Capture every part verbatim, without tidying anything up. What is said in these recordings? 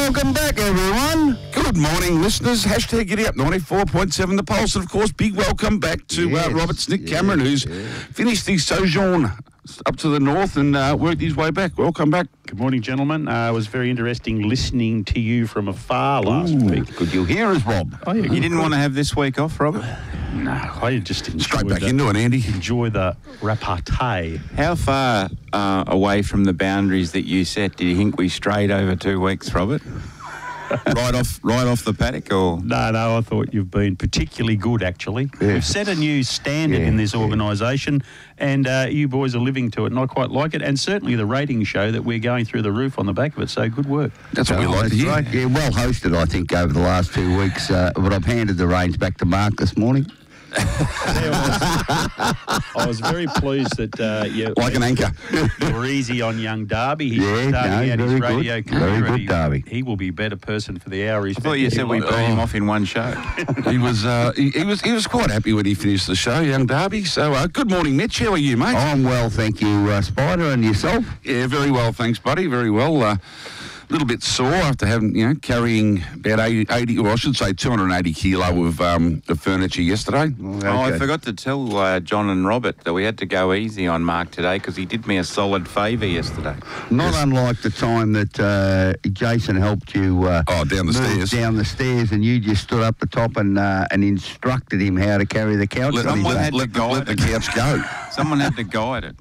welcome back, everyone. Good morning, listeners. Hashtag Giddy Up ninety-four point seven The Pulse. And, of course, big welcome back to Yes, uh, Robert's Nick yes, Cameron, who's yes. finished his sojourn up to the north and uh, worked his way back. Welcome back. Good morning, gentlemen. Uh, it was very interesting listening to you from afar last Ooh, week. could you hear us, Rob? Oh, yeah, You didn't want to have this week off, Robert? No, I just enjoyed Straight back the, into it, Andy. enjoy the repartee. How far uh, away from the boundaries that you set do you think we strayed over two weeks, Robert? right off right off the paddock, or...? No, no, I thought you've been particularly good, actually. Yeah. We've set a new standard Yeah, in this yeah. organisation, and uh, you boys are living to it, and I quite like it. And certainly the ratings show that we're going through the roof on the back of it, so good work. That's what we Oh, like to that's hear. right. Yeah, well hosted, I think, over the last two weeks. Uh, but I've handed the reins back to Mark this morning. I was very pleased that uh, you, Like an anchor. you were easy on young Darby. He's Yeah, starting no, out his very radio good. career. Very and good, he, Darby. He will be a better person for the hour he's I thought you said we beat him off in one show. he was uh, he, he was he was quite happy when he finished the show, young Darby. So uh, good morning, Mitch. How are you, mate? I'm well, thank you, uh, Spider, and yourself? Yeah, very well, thanks, buddy. Very well. A uh, little bit sore after having, you know, carrying about eighty, eighty or I should say two hundred eighty kilo of, um, of furniture yesterday. Oh, I Okay. forgot to tell uh, John and Robert that we had to go easy on Mark today because he did me a solid favour yesterday. Not unlike the time that uh, Jason helped you uh, Oh, down the move stairs. down the stairs, and you just stood up the top and uh, and instructed him how to carry the couch. Let, on his someone back. had let, to let, let the guide couch go. Someone had to guide it.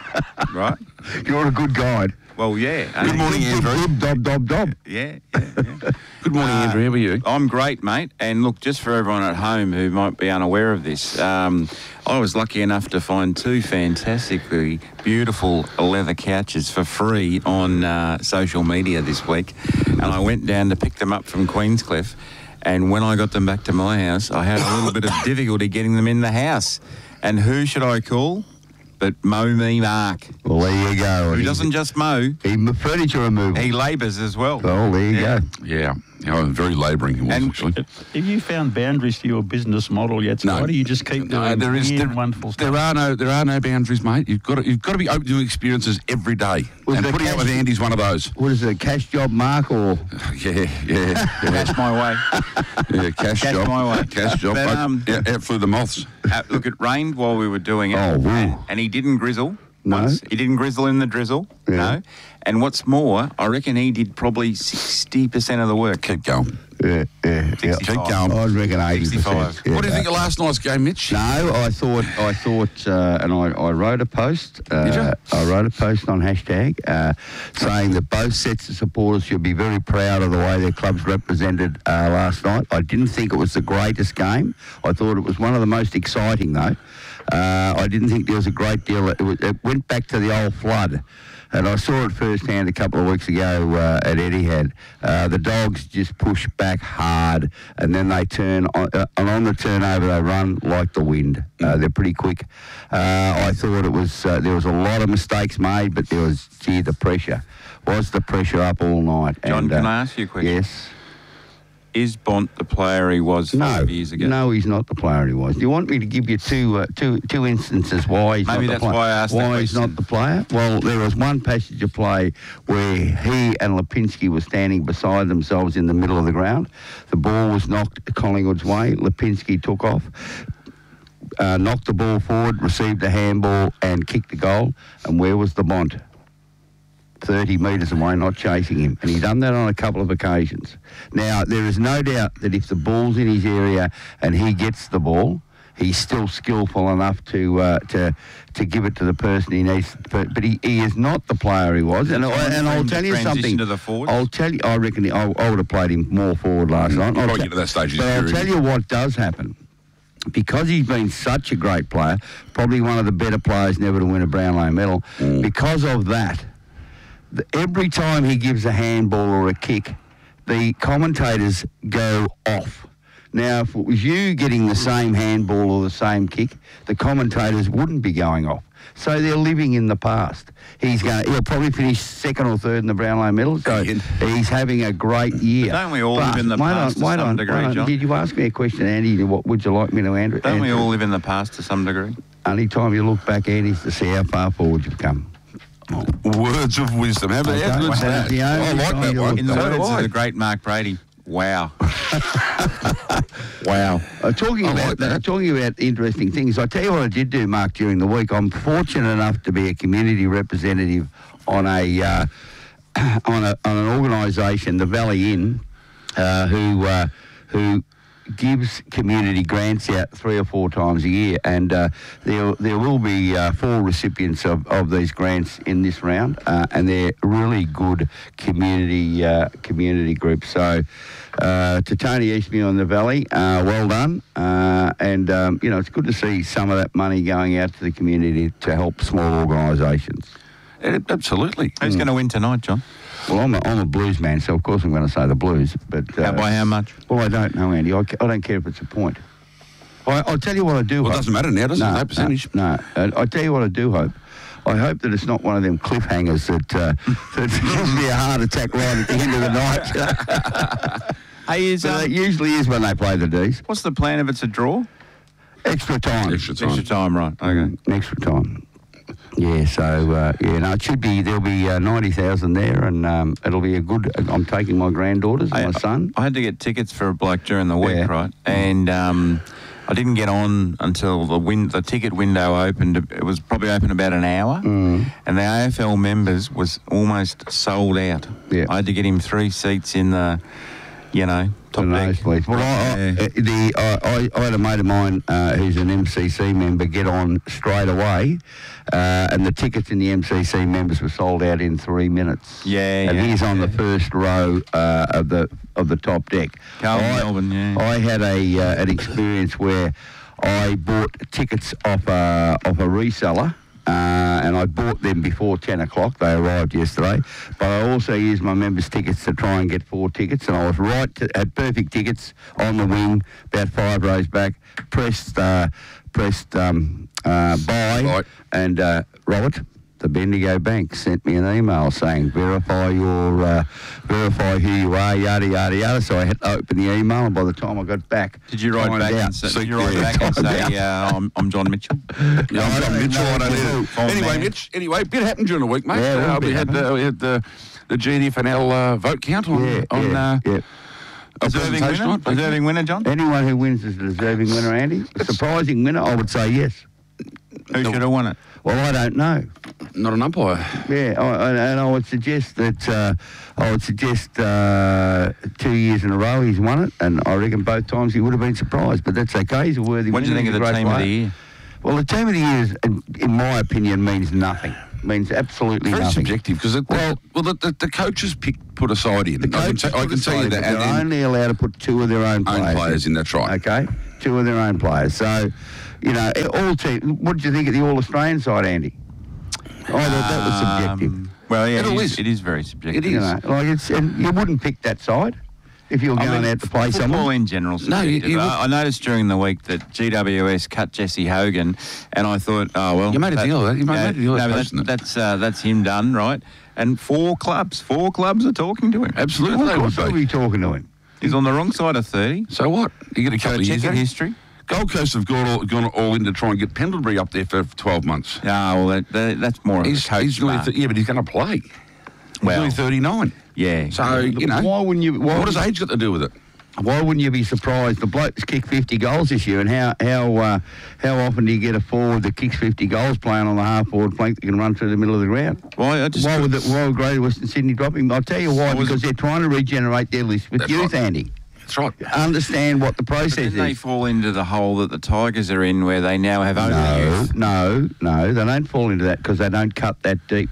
Right? You're a good guide. Well, yeah. Good eh? morning, Andrew. Dob, dob, dob, dob. Yeah, yeah, yeah. Good morning, Uh, Andrew. How are you? I'm great, mate. And look, just for everyone at home who might be unaware of this, um, I was lucky enough to find two fantastically beautiful leather couches for free on uh, social media this week. And I went down to pick them up from Queenscliff. And when I got them back to my house, I had a little bit of difficulty getting them in the house. And who should I call? But Mow Me Mark, Well, there you go. who He- doesn't just mow, He furniture removal. he labours as well. Oh, there you Yeah. go. Yeah. You know, very labouring he was, And- actually. Have you found boundaries to your business model yet, No. Scott? Or you just keep doing No, there is weird there, and wonderful stuff? there are no there are no boundaries, mate. You've got to you've got to be open to experiences every day. Was and the putting out cash- with Andy's one of those. What is it, a cash job, Mark, or? Yeah, yeah, yeah. That's my way. Yeah, cash, Cash job. my way. Cash job. But, I- um, yeah, out flew the moths. Uh, look, it rained while we were doing it. Oh, woo. and, and he didn't grizzle. No. Once. He didn't grizzle in the drizzle. Yeah. No. And what's more, I reckon he did probably sixty percent of the work. Keep going. Yeah, yeah, yeah. sixty-five. Keep going. I'd reckon eighty percent. sixty-five. Yeah. What do you think of last night's game, Mitch? No, I thought, I thought, uh, and I, I wrote a post. Uh, Did you? I wrote a post on hashtag uh, saying that both sets of supporters should be very proud of the way their clubs represented uh, last night. I didn't think it was the greatest game. I thought it was one of the most exciting, though. Uh, I didn't think there was a great deal. It, was, it went back to the old flood. And I saw it firsthand a couple of weeks ago uh, at Etihad. Uh, the Dogs just push back hard, and then they turn on, uh, and on the turnover they run like the wind. Uh, they're pretty quick. Uh, I thought it was uh, there was a lot of mistakes made, but there was gee the pressure was the pressure up all night. John, and, can uh, I ask you a question? Yes. Is Bont the player he was No, five years ago? no, he's not the player he was. Do you want me to give you two, uh, two, two instances why he's Maybe not that's the player? why I asked that Why he's question. not the player? Well, there was one passage of play where he and Lipinski were standing beside themselves in the middle of the ground. The ball was knocked Collingwood's way. Lipinski took off, uh, knocked the ball forward, received a handball, and kicked the goal. And where was the Bont? thirty metres away, not chasing him. And he's done that on a couple of occasions. Now, there is no doubt that if the ball's in his area and he gets the ball, he's still skillful enough to uh, to to give it to the person he needs. But, but he, he is not the player he was. And, I, and I'll tell you Transition something. to the forwards? I'll tell you, I reckon he, I, I would have played him more forward last night. You'll I'll probably te- get to that stage of But his I'll career. tell you what does happen. Because he's been such a great player, probably one of the better players never to win a Brownlow medal, Mm. because of that, the, every time he gives a handball or a kick, the commentators go off. Now, if it was you getting the same handball or the same kick, the commentators wouldn't be going off. So they're living in the past. He's going. He'll probably finish second or third in the Brownlow medal. So he's having a great year. But don't we all live in the wait past on, to wait some on, degree, wait on. John? Did you ask me a question, Andy? What would you like me to answer? Don't we answer? all live in the past to some degree? Only time you look back, Andy, is to see how far forward you've come. Words of wisdom. How about Okay, how good's well, that? the only I like time that you'll- one. In the So do words I. of the great Mark Brady, wow. Wow. Uh, talking I about like that. uh, talking about interesting things, I tell you what I did do, Mark, during the week. I'm fortunate enough to be a community representative on a uh, on a on an organisation, the Valley Inn, uh, who uh, who gives community grants out three or four times a year, and uh, there there will be uh, four recipients of, of these grants in this round, uh, and they're really good community uh, community groups. So. Uh, to Tony Eastby on the Valley, uh, well done. Uh, and, um, you know, it's good to see some of that money going out to the community to help small organisations. Yeah, absolutely. Who's going to win tonight, John? Well, I'm a, I'm a blues man, so of course I'm going to say the Blues. But uh, How, by how much? Well, I don't know, Andy. I, ca- I don't care if it's a point. I, I'll tell you what I do Well, it hope. doesn't matter now, does it? No, No percentage. No, no. I tell you what I do hope. I hope that it's not one of them cliffhangers that, uh, that gives me a heart attack right at the end of the night. Hey, is, So um, it usually is when they play the D's. what's the plan if it's a draw? Extra time. Extra time. Extra time, right. Okay. Mm, extra time. Yeah, so, uh, yeah, no, it should be, there'll be uh, ninety thousand there, and um, it'll be a good, I'm taking my granddaughters and I, my son. I had to get tickets for a bloke during the week, Yeah. right? And um, I didn't get on until the win- the ticket window opened. It was probably open about an hour, Mm. and the A F L members was almost sold out. Yeah. I had to get him three seats in the, you know, top The deck. nosebleeds. Well, I, I, Yeah. uh, the, I, I, I had a mate of mine uh, who's an M C C member get on straight away, uh, and the tickets in the M C C members were sold out in three minutes. Yeah, and yeah, he's on yeah. the first row uh, of the of the top deck. Carlton, I, Melbourne, yeah. I had a uh, an experience where I bought tickets off a off a reseller. Uh, and I bought them before ten o'clock. They arrived yesterday. But I also used my members' tickets to try and get four tickets. And I was right, to, had perfect tickets on the wing, about five rows back, pressed uh, pressed um, uh, buy. Right. And uh, Robert, the Bendigo Bank sent me an email saying, verify your, uh, verify who you are, yada, yada, yada. So I had to open the email, and by the time I got back... Did you write timed back out. and say, So- did you write yeah, back and timed say uh, I'm, I'm John Mitchell? Yeah, I I'm John don't Mitchell. know I don't what know. to do. Anyway, man. Mitch. Anyway, bit happened during the week, mate. Yeah, a little uh, we bit had happened. uh, we had the the G D F N L uh, vote count on Yeah, on yeah, uh, yeah. a Deserving presentation winner? on it. Deserving winner, John? Anyone who wins is a deserving winner, Andy. A surprising winner, I would say yes. Who should have won it? Well, I don't know. Not an umpire. Yeah, I, I, and I would suggest that uh, I would suggest uh, two years in a row he's won it, and I reckon both times he would have been surprised. But that's okay. He's a worthy What do you winner. think of He's a the great team of player. the year? Well, the team of the year, is, in, in my opinion, means nothing. Means absolutely Very nothing. subjective because well, well, the, the, the coaches pick put a side in. The I can, coaches t- I put can tell you aside, that, but and they're then only allowed to put two of their own players, own players in. That's right. Okay, two of their own players. So, you know, all team. What did you think of the All Australian side, Andy? I thought that was subjective. Um, well, yeah, It it all is, is. it is very subjective. It You is. know, like it's, and you wouldn't pick that side if you were I going mean, out to play football someone. in general. No, you- subjective. you would- I, I noticed during the week that G W S cut Jesse Hogan, and I thought, oh well, You made a deal with that. You made- made a deal with no, but posting that's it. that's, uh, that's him done, right? And four clubs, four clubs are talking to him. Absolutely, Of they would course, I'll be. be talking to him. He's on the wrong side of thirty. So what? You get a couple So of check years. your out. history. Gold Coast have gone all, gone all in to try and get Pendlebury up there for twelve months. Ah, well, that, that, that's more of He's, a coach. he's nearly mark. th- yeah, but he's going to play. He's Well, nearly thirty-nine. yeah. So you know, why wouldn't you? Why what does would- age got to do with it? Why wouldn't you be surprised? The bloke's kicked fifty goals this year, and how how uh, how often do you get a forward that kicks fifty goals playing on the half forward flank that can run through the middle of the ground? Why? I just Why would the, why would Greater Western Sydney drop him? I'll tell you why. was- Because they're trying to regenerate their list with That's youth, right. Andy. That's right. Understand what the But process then they is. fall into the hole that the Tigers are in, where they now have only No, youth. no, no. They don't fall into that because they don't cut that deep.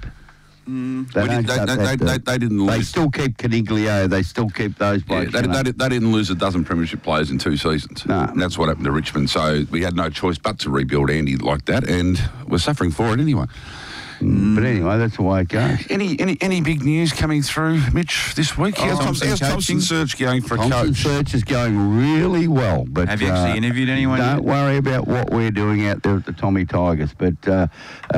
Mm, They We don't did- they- cut they- that they- deep. they didn't They lose. still keep Caniglio. They still keep those Yeah, blokes. they, you know. they, they didn't lose a dozen premiership players in two seasons. No. And that's what happened to Richmond. So we had no choice but to rebuild Andy like that, and we're suffering for it anyway. But anyway, that's the way it goes. Any any any big news coming through, Mitch, this week? How's, Oh, Thompson how's coaching? Thompson's search going for a Thompson coach? search is going really well. But Have you actually uh, interviewed anyone Don't yet? worry about what we're doing out there at the Tommy Tigers. But uh,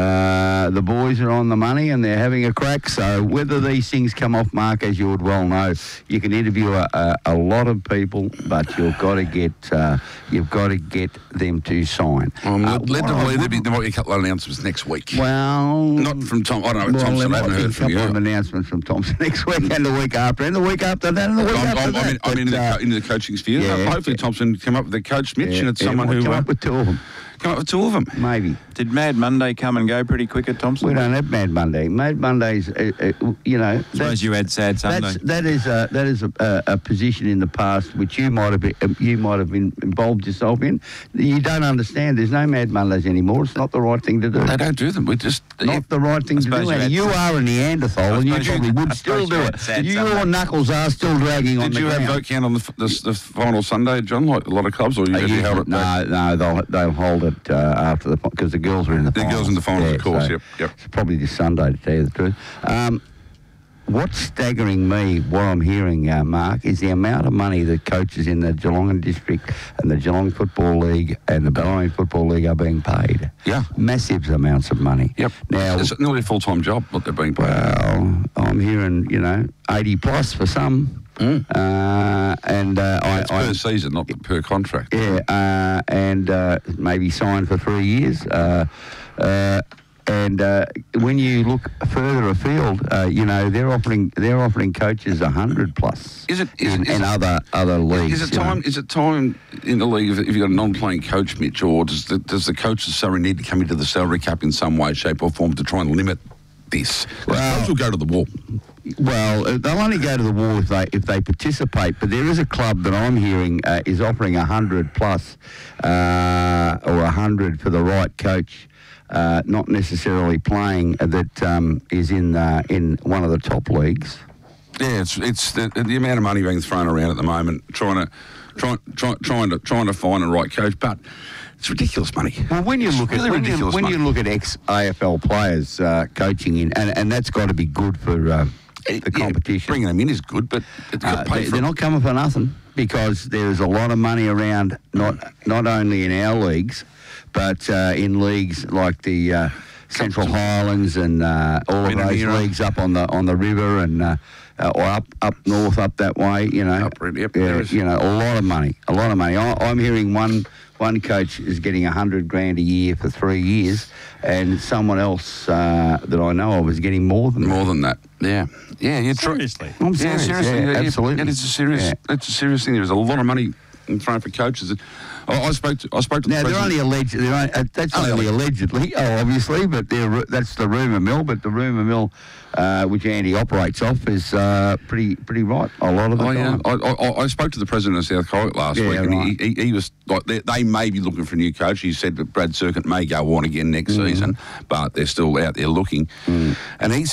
uh, the boys are on the money and they're having a crack. So whether these things come off, Mark, as you would well know, you can interview a, a, a lot of people, but you've got to get uh, you've got to get them to sign. I'm Uh, led led what to I believe would- there be- there might be a couple of announcements next week. Well, Not from Tom. I don't know. Well, Thompson. there I haven't might be a heard from couple you. of announcements from Thompson next week and the week after, and the week after that, and the week I'm, after I'm, that. I'm, in, I'm But, into, the, uh, co- into the coaching sphere. yeah, Uh, Hopefully, yeah. Thompson come up with the coach Mitch, yeah, and it's yeah, someone might who come uh, up with two of them, come up with two of them. maybe. Did Mad Monday come and go pretty quick at Thompson? We don't have Mad Monday. Mad Monday's, uh, uh, you know. Suppose that's- you had Sad Sunday. That's, that is a that is a, a, a position in the past which you might have been, uh, you might have been involved yourself in. You don't understand. There's no Mad Mondays anymore. It's not the right thing to do. They don't do them. We just Not the right thing I to suppose do. you And had you some- are a Neanderthal, and you suppose you- probably I would still suppose do you it. had Sad Your Sunday. knuckles are still dragging on Did the you have ground. vote count on the, f- the, the final Sunday, John, like a lot of clubs, or you Uh, have you held it no, back? no, they'll they'll hold it uh, after the because the girls are in the The finals. girls in the finals, of course, yep, yep. It's probably this Sunday, to tell you the truth. Um, what's staggering me, what I'm hearing, uh, Mark, is the amount of money that coaches in the Geelong District and the Geelong Football League and the Ballarat Football League are being paid. Yeah. Massive amounts of money. Yep. Now, It's nearly a full-time job, what they're being paid. well, I'm hearing, you know, eighty plus for some. Mm. Uh, and uh, I, It's I, per season, not per contract. yeah, uh, and uh, maybe signed for three years. Uh, uh, and uh, when you look further afield, uh, you know they're offering they're offering coaches a hundred plus. Is it- is in, it- is in it- other other leagues? Is it you know. time? Is it time in the league if, if you've got a non-playing coach, Mitch, or does the, does the coach's salary need to come into the salary cap in some way, shape, or form to try and limit this? 'Cause Well- clubs will go to the wall. Well, uh, they'll only go to the wall if they if they participate. But there is a club that I'm hearing uh, is offering a hundred plus uh, or a hundred for the right coach, uh, not necessarily playing. Uh, that um, is in uh, in one of the top leagues. Yeah, it's it's the, the amount of money being thrown around at the moment, trying to try, try, trying to trying to find a right coach, but it's ridiculous money. Well, when you It's look really at when, you, ridiculous when you money. look at ex A F L players uh, coaching in, and, and that's got to be good for uh, the Yeah, competition. bringing them in is good, but it's got Uh, to pay they, for they're it. not coming for nothing because there's a lot of money around, not not only in our leagues, but uh, in leagues like the uh, Central Highlands and uh, all of those Winnemere. leagues up on the on the river and uh, uh, or up up north up that way. You know, Up, yep, yeah, there is. you know, a lot of money, a lot of money. I, I'm hearing one. One coach is getting a hundred grand a year for three years, and someone else uh, that I know of is getting more than More that. than that. Yeah, yeah. You're tr- Seriously. I'm Yeah, serious. seriously. Yeah, yeah, yeah. absolutely. It is a serious. Yeah. It's a serious thing. There's a lot of money thrown for coaches. I, I spoke to. I spoke to. Now the they're only president. alleged. They're only, uh, that's Only only allegedly, oh, obviously, but they're, ru- that's the rumour mill. But the rumour mill, uh, which Andy operates off, is uh, pretty pretty right a lot of the Oh, yeah. time. I, I, I spoke to the president of South Coast last Yeah, week, and right. he, he, he was like, they, they may be looking for a new coach. He said that Brad Circuit may go on again next Mm. season, but they're still out there looking. And he